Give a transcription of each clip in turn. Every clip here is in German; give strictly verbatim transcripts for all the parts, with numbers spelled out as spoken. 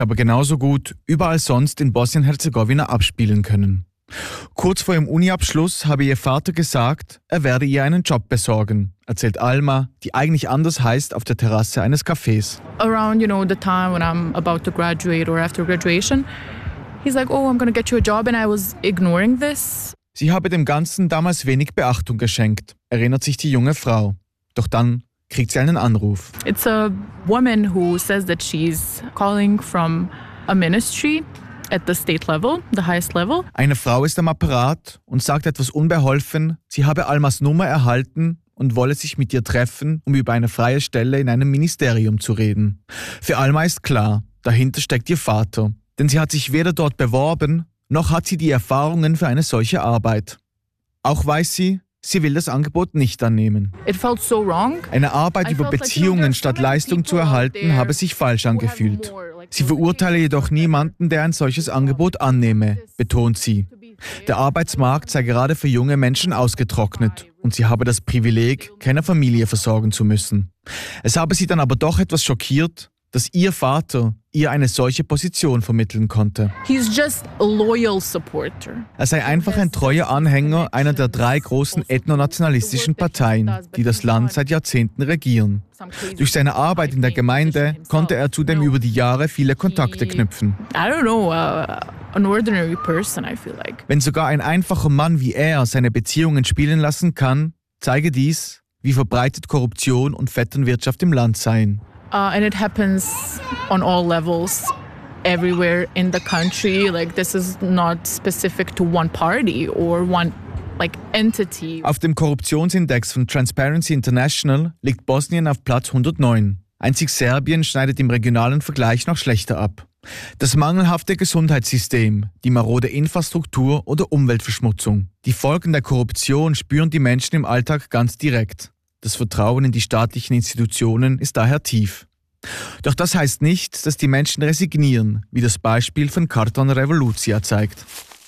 aber genauso gut überall sonst in Bosnien-Herzegowina abspielen können. Kurz vor ihrem Uniabschluss habe ihr Vater gesagt, er werde ihr einen Job besorgen, erzählt Alma, die eigentlich anders heißt, auf der Terrasse eines Cafés. Around, you know, the time when I'm about to graduate or after graduation, he's like, oh, I'm going to get you a job, and I was ignoring this. Sie habe dem Ganzen damals wenig Beachtung geschenkt, erinnert sich die junge Frau. Doch dann kriegt sie einen Anruf. It's a woman who says that she's calling from a ministry at the state level, the highest level. Eine Frau ist am Apparat und sagt etwas unbeholfen, sie habe Almas Nummer erhalten und wolle sich mit ihr treffen, um über eine freie Stelle in einem Ministerium zu reden. Für Alma ist klar, dahinter steckt ihr Vater, denn sie hat sich weder dort beworben, noch hat sie die Erfahrungen für eine solche Arbeit. Auch weiß sie, sie will das Angebot nicht annehmen. It felt so wrong. Eine Arbeit über Beziehungen statt Leistung zu erhalten, habe sich falsch angefühlt. Sie verurteile jedoch niemanden, der ein solches Angebot annehme, betont sie. Der Arbeitsmarkt sei gerade für junge Menschen ausgetrocknet und sie habe das Privileg, keine Familie versorgen zu müssen. Es habe sie dann aber doch etwas schockiert, dass ihr Vater ihr eine solche Position vermitteln konnte. He's just a loyal supporter. Er sei einfach ein treuer Anhänger einer der drei großen ethnonationalistischen Parteien, die das Land seit Jahrzehnten regieren. Durch seine Arbeit in der Gemeinde konnte er zudem über die Jahre viele Kontakte knüpfen. I don't know, uh, an ordinary person, I feel like. Wenn sogar ein einfacher Mann wie er seine Beziehungen spielen lassen kann, zeige dies, wie verbreitet Korruption und Vetternwirtschaft im Land seien. Uh, and it happens on all levels, everywhere in the country. Like, this is not specific to one party or one like entity. Auf dem Korruptionsindex von Transparency International liegt Bosnien auf Platz hundertneun. Einzig Serbien schneidet im regionalen Vergleich noch schlechter ab. Das mangelhafte Gesundheitssystem, die marode Infrastruktur oder Umweltverschmutzung. Die Folgen der Korruption spüren die Menschen im Alltag ganz direkt. Das Vertrauen in die staatlichen Institutionen ist daher tief. Doch das heißt nicht, dass die Menschen resignieren, wie das Beispiel von Karton Revolucija zeigt.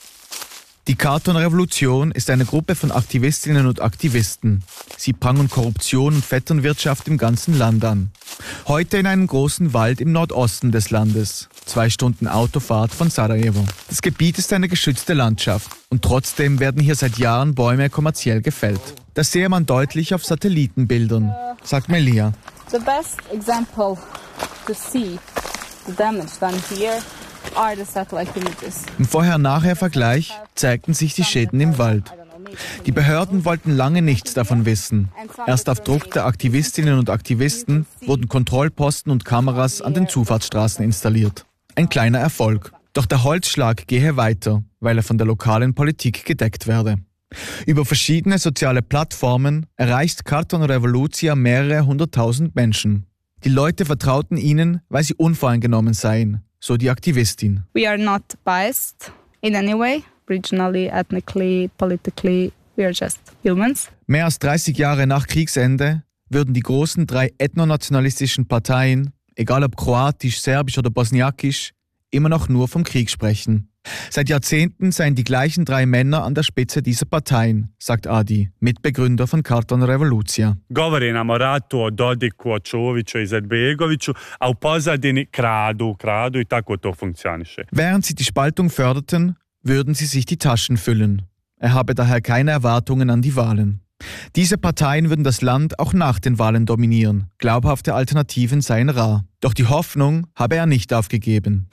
Die Karton Revolution ist eine Gruppe von Aktivistinnen und Aktivisten. Sie prangern Korruption und Vetternwirtschaft im ganzen Land an. Heute in einem großen Wald im Nordosten des Landes. Zwei Stunden Autofahrt von Sarajevo. Das Gebiet ist eine geschützte Landschaft und trotzdem werden hier seit Jahren Bäume kommerziell gefällt. Das sehe man deutlich auf Satellitenbildern, sagt Melia. The best example to see the damage done here are the satellite images. Im Vorher-Nachher-Vergleich zeigten sich die Schäden im Wald. Die Behörden wollten lange nichts davon wissen. Erst auf Druck der Aktivistinnen und Aktivisten wurden Kontrollposten und Kameras an den Zufahrtsstraßen installiert. Ein kleiner Erfolg. Doch der Holzschlag gehe weiter, weil er von der lokalen Politik gedeckt werde. Über verschiedene soziale Plattformen erreicht Karton Revolucija mehrere hunderttausend Menschen. Die Leute vertrauten ihnen, weil sie unvoreingenommen seien, so die Aktivistin. We are not biased in any way, regionally, ethnically, politically, we are just humans. Mehr als dreißig Jahre nach Kriegsende würden die großen drei ethnonationalistischen Parteien, egal ob kroatisch, serbisch oder bosniakisch, immer noch nur vom Krieg sprechen. Seit Jahrzehnten seien die gleichen drei Männer an der Spitze dieser Parteien, sagt Adi, Mitbegründer von Karton Revolucija. Govore nam o ratu, o Dodiku, o Čoviću, Izetbegoviću, a u pozadini kradu, kradu I tako to funkcioniše. Während sie die Spaltung förderten, würden sie sich die Taschen füllen. Er habe daher keine Erwartungen an die Wahlen. Diese Parteien würden das Land auch nach den Wahlen dominieren. Glaubhafte Alternativen seien rar. Doch die Hoffnung habe er nicht aufgegeben.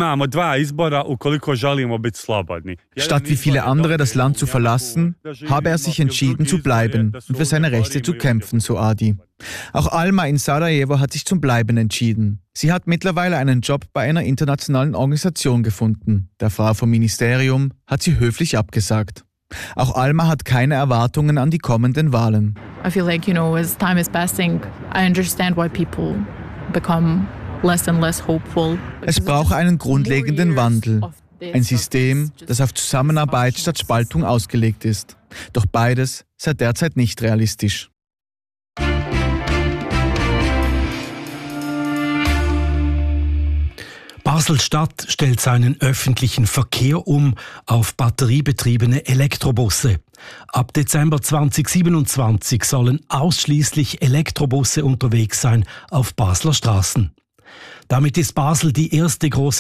Statt wie viele andere das Land zu verlassen, habe er sich entschieden zu bleiben und für seine Rechte zu kämpfen, so Adi. Auch Alma in Sarajevo hat sich zum Bleiben entschieden. Sie hat mittlerweile einen Job bei einer internationalen Organisation gefunden. Der Frau vom Ministerium hat sie höflich abgesagt. Auch Alma hat keine Erwartungen an die kommenden Wahlen. I feel like, you know, as time is passing, I understand why people become less and less hopeful. Es braucht einen grundlegenden Wandel. Ein System, das auf Zusammenarbeit statt Spaltung ausgelegt ist. Doch beides sei derzeit nicht realistisch. Basel-Stadt stellt seinen öffentlichen Verkehr um auf batteriebetriebene Elektrobusse. Ab Dezember zweitausendsiebenundzwanzig sollen ausschließlich Elektrobusse unterwegs sein auf Basler Straßen. Damit ist Basel die erste große